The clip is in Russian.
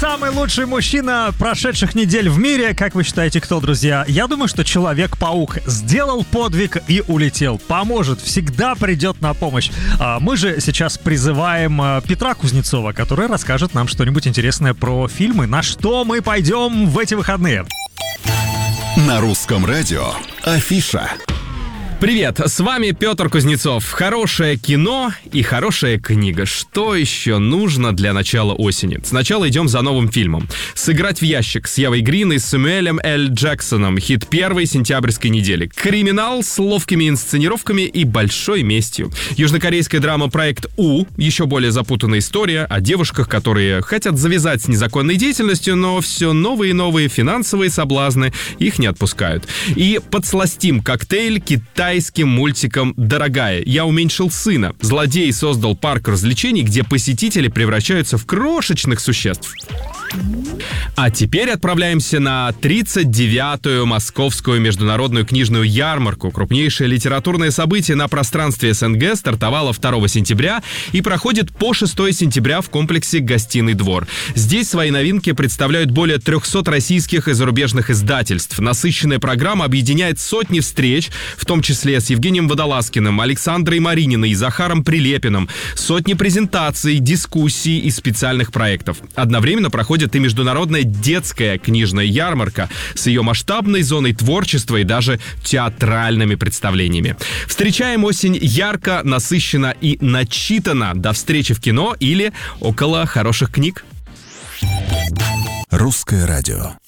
Самый лучший мужчина прошедших недель в мире, как вы считаете, кто, друзья? Я думаю, что Человек-паук сделал подвиг и улетел. Поможет, всегда придет на помощь. Мы же сейчас призываем Петра Кузнецова, который расскажет нам что-нибудь интересное про фильмы. На что мы пойдем в эти выходные? На русском радио Афиша. Привет, с вами Петр Кузнецов. Хорошее кино и хорошая книга. Что еще нужно для начала осени? Сначала идем за новым фильмом. «Сыграть в ящик» с Евой Грин и Сэмюэлем Л. Джексоном. Хит первой сентябрьской недели. Криминал с ловкими инсценировками и большой местью. Южнокорейская драма «Проект У». Еще более запутанная история о девушках, которые хотят завязать с незаконной деятельностью, но все новые и новые финансовые соблазны их не отпускают. И подсластим коктейль китайским мультиком «Дорогая, я уменьшил сына». Злодей создал парк развлечений, где посетители превращаются в крошечных существ. А теперь отправляемся на 39-ю Московскую международную книжную ярмарку. Крупнейшее литературное событие на пространстве СНГ стартовало 2 сентября и проходит по 6 сентября в комплексе «Гостиный двор». Здесь свои новинки представляют более 300 российских и зарубежных издательств. Насыщенная программа объединяет сотни встреч, в том числе с Евгением Водолазкиным, Александрой Марининой, Захаром Прилепиным, сотни презентаций, дискуссий и специальных проектов. Одновременно проходит и международная детская книжная ярмарка с ее масштабной зоной творчества и даже театральными представлениями. Встречаем осень ярко, насыщенно и начитано. До встречи в кино или около хороших книг. Русское радио.